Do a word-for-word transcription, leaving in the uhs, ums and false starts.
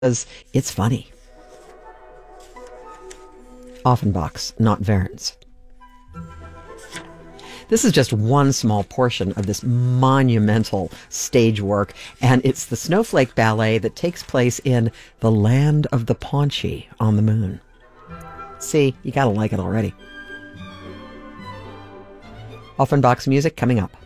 because it's funny. Offenbach's, not Wern's. This is just one small portion of this monumental stage work, and it's the Snowflake Ballet that takes place in the land of the Paunchi on the moon. See, you gotta like it already. Offenbach's music coming up.